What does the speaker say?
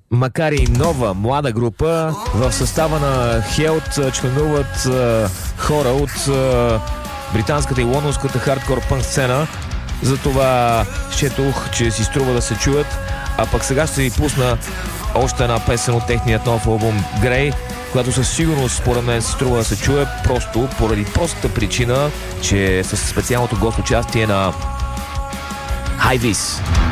Макар и нова, млада група, в състава на Held членуват хора от британската и лондонската хардкор пънк сцена. Затова счетох, че си струва да се чуят. А пък сега ще ви пусна още една песен от техният нов албум Grey, която със сигурност според мен се струва да се чуе просто поради простата причина, че е със специалното гост участие на High Vis.